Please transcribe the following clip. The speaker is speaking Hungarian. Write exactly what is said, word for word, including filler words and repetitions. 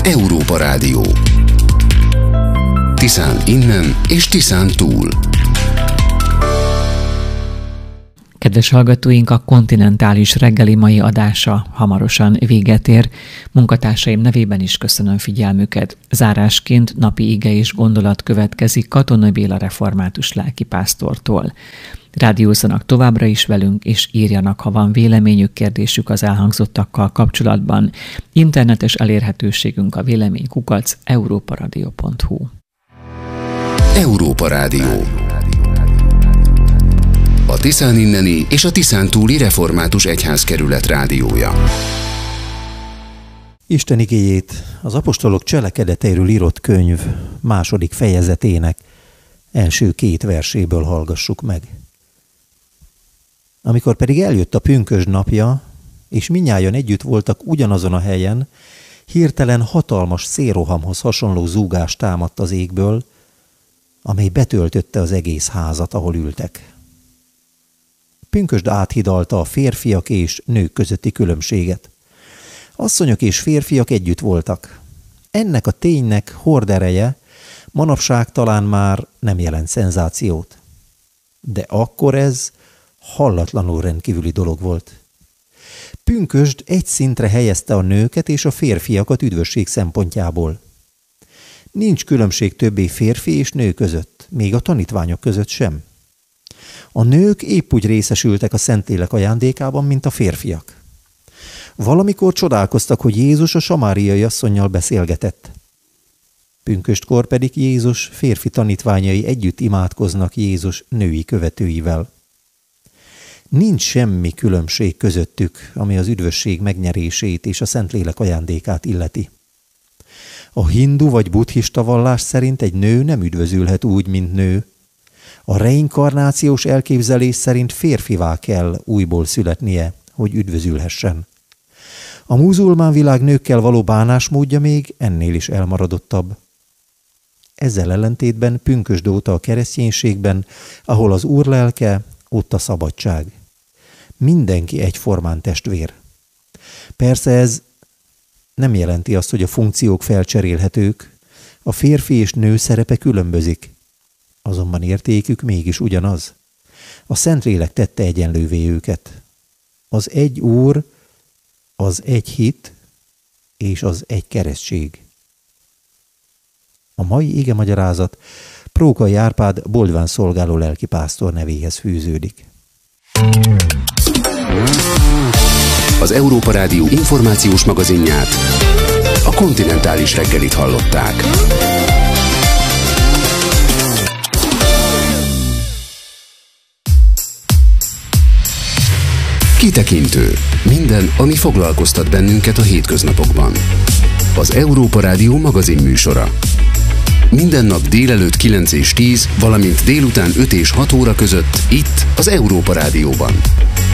Európa Rádió. Tiszán innen és Tiszán túl. Kedves hallgatóink, a Kontinentális reggeli mai adása hamarosan véget ér. Munkatársaim nevében is köszönöm figyelmüket. Zárásként napi ige és gondolat következik Katona Béla református lelkipásztortól. Rádiózzanak továbbra is velünk, és írjanak, ha van véleményük, kérdésük az elhangzottakkal kapcsolatban. Internetes elérhetőségünk a véleménykukac európaradio pont hu. Európa Rádió. A Tiszán inneni és a Tiszán túli református egyházkerület rádiója. Isten igéjét az apostolok cselekedeteiről írott könyv második fejezetének első két verséből hallgassuk meg. Amikor pedig eljött a pünkösd napja, és mindnyájan együtt voltak ugyanazon a helyen, hirtelen hatalmas szélrohamhoz hasonló zúgás támadt az égből, amely betöltötte az egész házat, ahol ültek. Pünkösd áthidalta a férfiak és nők közötti különbséget. Asszonyok és férfiak együtt voltak. Ennek a ténynek hordereje manapság talán már nem jelent szenzációt. De akkor ez hallatlanul rendkívüli dolog volt. Pünkösd egy szintre helyezte a nőket és a férfiakat üdvösség szempontjából. Nincs különbség többé férfi és nő között, még a tanítványok között sem. A nők épp úgy részesültek a Szentlélek ajándékában, mint a férfiak. Valamikor csodálkoztak, hogy Jézus a samáriai asszonnyal beszélgetett. Pünköstkor pedig Jézus férfi tanítványai együtt imádkoznak Jézus női követőivel. Nincs semmi különbség közöttük, ami az üdvösség megnyerését és a Szentlélek ajándékát illeti. A hindu vagy buddhista vallás szerint egy nő nem üdvözülhet úgy, mint nő. A reinkarnációs elképzelés szerint férfivá kell újból születnie, hogy üdvözülhessen. A muzulmán világ nőkkel való bánásmódja még ennél is elmaradottabb. Ezzel ellentétben pünkösd óta a kereszténységben, ahol az Úr lelke, ott a szabadság. Mindenki egyformán testvér. Persze ez nem jelenti azt, hogy a funkciók felcserélhetők, a férfi és nő szerepe különbözik, azonban értékük mégis ugyanaz. A Szentlélek tette egyenlővé őket. Az egy Úr, az egy hit és az egy keresztség. A mai igemagyarázat Prókai Árpád Boldván szolgáló lelkipásztor nevéhez fűződik. Az Európa Rádió információs magazinját, a Kontinentális reggelit hallották. Kitekintő. Minden, ami foglalkoztat bennünket a hétköznapokban. Az Európa Rádió magazin műsora. Minden nap délelőtt kilenc és tíz, valamint délután öt és hat óra között itt az Európa Rádióban.